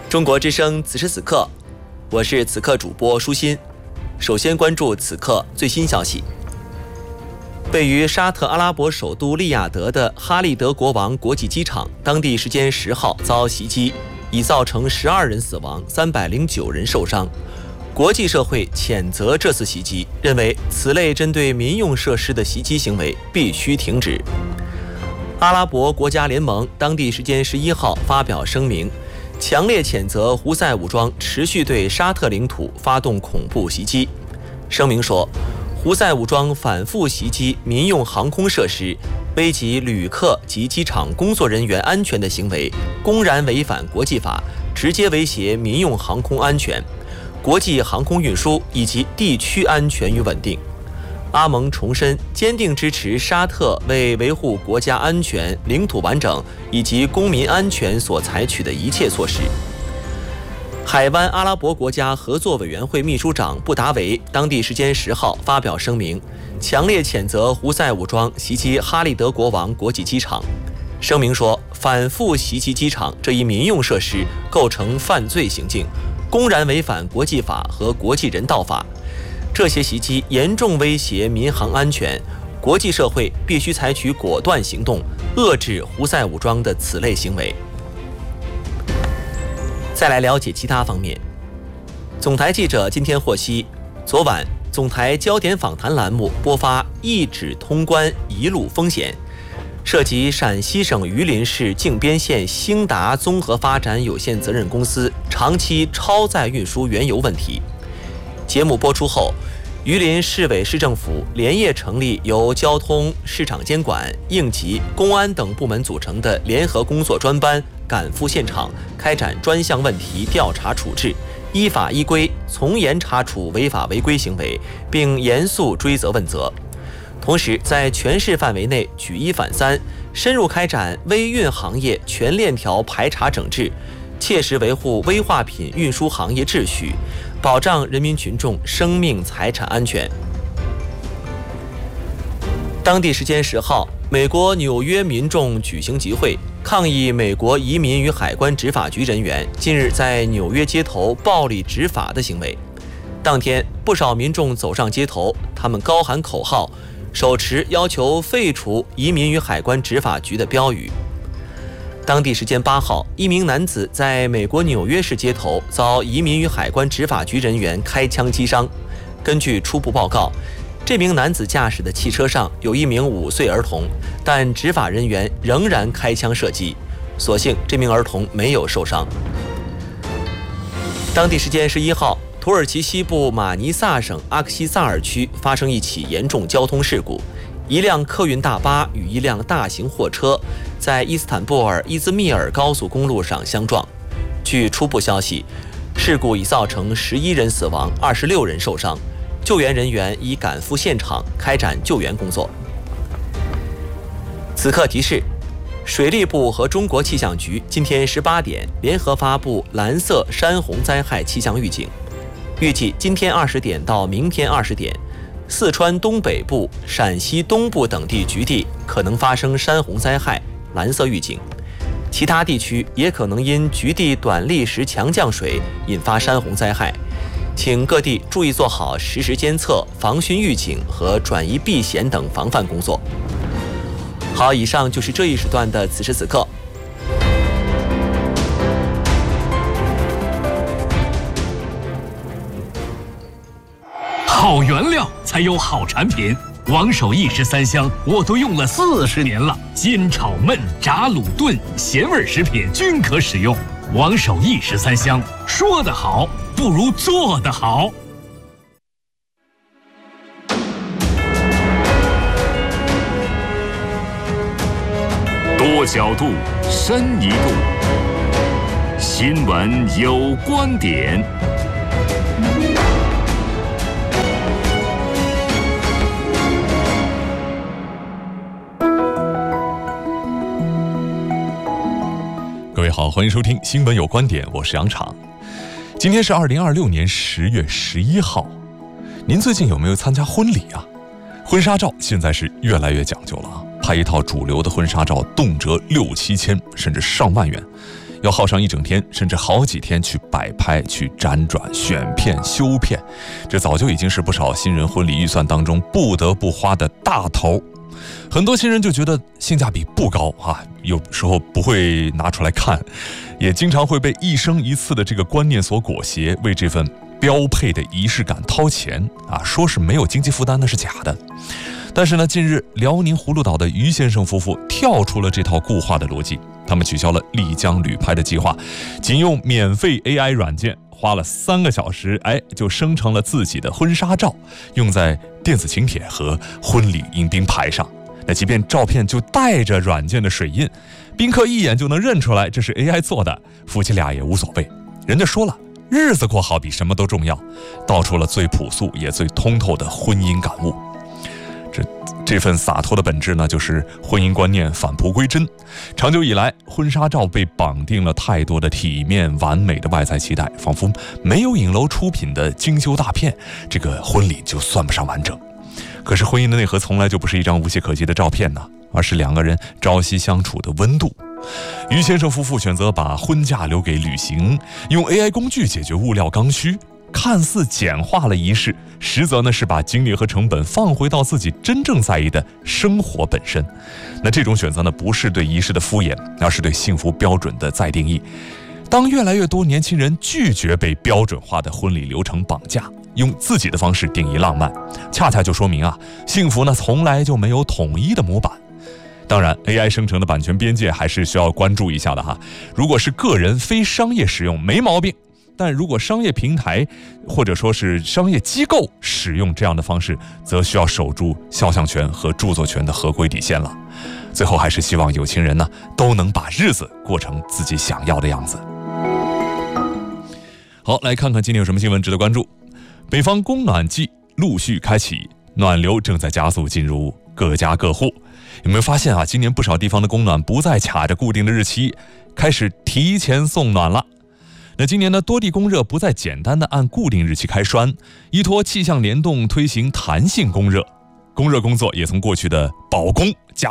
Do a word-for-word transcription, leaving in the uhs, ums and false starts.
中国之声此时此刻，我是此刻主播舒心。首先关注此刻最新消息。位于沙特阿拉伯首都利雅得的哈利德国王国际机场，当地时间十号遭袭击，已造成十二人死亡，三百零九人受伤。国际社会谴责这次袭击，认为此类针对民用设施的袭击行为必须停止。阿拉伯国家联盟当地时间十一号发表声明，强烈谴责胡塞武装持续对沙特领土发动恐怖袭击。声明说，胡塞武装反复袭击民用航空设施，危及旅客及机场工作人员安全的行为，公然违反国际法，直接威胁民用航空安全、国际航空运输以及地区安全与稳定。阿盟重申坚定支持沙特为维护国家安全、领土完整以及公民安全所采取的一切措施。海湾阿拉伯国家合作委员会秘书长布达维当地时间十号发表声明，强烈谴责胡塞武装袭击哈利德国王国际机场。声明说，反复袭击机场这一民用设施构成犯罪行径，公然违反国际法和国际人道法。这些袭击严重威胁民航安全，国际社会必须采取果断行动，遏制胡塞武装的此类行为。再来了解其他方面。总台记者今天获悉，昨晚总台焦点访谈栏目播发一指通关一路风险，涉及陕西省榆林市靖边县兴达综合发展有限责任公司长期超载运输原油问题。节目播出后，榆林市委市政府连夜成立由交通、市场监管、应急、公安等部门组成的联合工作专班，赶赴现场开展专项问题调查处置，依法依规从严查处违法违规行为，并严肃追责问责。同时，在全市范围内举一反三，深入开展微运行业全链条排查整治，切实维护危化品运输行业秩序，保障人民群众生命财产安全。当地时间十号，美国纽约民众举行集会，抗议美国移民与海关执法局人员近日在纽约街头暴力执法的行为。当天，不少民众走上街头，他们高喊口号，手持要求废除移民与海关执法局的标语。当地时间八号，一名男子在美国纽约市街头遭移民与海关执法局人员开枪击伤。根据初步报告，这名男子驾驶的汽车上有一名五岁儿童，但执法人员仍然开枪射击，所幸这名儿童没有受伤。当地时间十一号，土耳其西部马尼萨省阿克西萨尔区发生一起严重交通事故，一辆客运大巴与一辆大型货车在伊斯坦布尔伊兹密尔高速公路上相撞。据初步消息，事故已造成十一人死亡，二十六人受伤，救援人员已赶赴现场开展救援工作。此刻提示，水利部和中国气象局今天十八点联合发布蓝色山洪灾害气象预警，预计今天二十点到明天二十点，四川东北部、陕西东部等地局地可能发生山洪灾害，蓝色预警。其他地区也可能因局地短历时强降水引发山洪灾害，请各地注意做好实时监测、防汛预警和转移避险等防范工作。好，以上就是这一时段的此时此刻。 好原料才有好产品，王守义十三香我都用了四十年了，煎炒焖炸卤炖咸味食品均可使用。王守义十三香，说得好不如做得好。 多角度，深一度，新闻有观点。 各位好，欢迎收听新闻有观点，我是杨昶。今天是二零二六年十月十一号，您最近有没有参加婚礼啊？婚纱照现在是越来越讲究了啊，拍一套主流的婚纱照动辄六七千甚至上万元， 要耗上一整天甚至好几天去摆拍、去辗转、选片、修片，这早就已经是不少新人婚礼预算当中不得不花的大头。很多新人就觉得性价比不高啊，有时候不会拿出来看，也经常会被一生一次的这个观念所裹挟，为这份标配的仪式感掏钱啊，说是没有经济负担那是假的。但是呢，近日辽宁葫芦岛的于先生夫妇跳出了这套固化的逻辑，他们取消了丽江旅拍的计划，仅用免费 A I 软件，花了三个小时，哎，就生成了自己的婚纱照，用在电子请帖和婚礼迎宾牌上。那即便照片就带着软件的水印，宾客一眼就能认出来这是 A I 做的，夫妻俩也无所谓。人家说了，日子过好比什么都重要，道出了最朴素也最通透的婚姻感悟。这这份洒脱的本质呢，就是婚姻观念返璞归真。长久以来，婚纱照被绑定了太多的体面完美的外在期待，仿佛没有影楼出品的精修大片，这个婚礼就算不上完整。可是婚姻的内核从来就不是一张无懈可击的照片呢，而是两个人朝夕相处的温度。于先生夫妇选择把婚假留给旅行，用 A I 工具解决物料刚需，看似简化了仪式，实则呢是把精力和成本放回到自己真正在意的生活本身。那这种选择呢，不是对仪式的敷衍，而是对幸福标准的再定义。当越来越多年轻人拒绝被标准化的婚礼流程绑架，用自己的方式定义浪漫，恰恰就说明啊，幸福呢从来就没有统一的模板。当然 A I 生成的版权边界还是需要关注一下的哈。如果是个人非商业使用没毛病，但如果商业平台或者说是商业机构使用这样的方式，则需要守住肖像权和著作权的合规底线了。最后还是希望有情人呢都能把日子过成自己想要的样子。好，来看看今天有什么新闻值得关注。北方供暖季陆续开启，暖流正在加速进入各家各户。有没有发现啊，今年不少地方的供暖不再卡着固定的日期，开始提前送暖了。那今年呢，多地供热不再简单的按固定日期开栓，依托气象联动推行弹性供热，供热工作也从过去的保供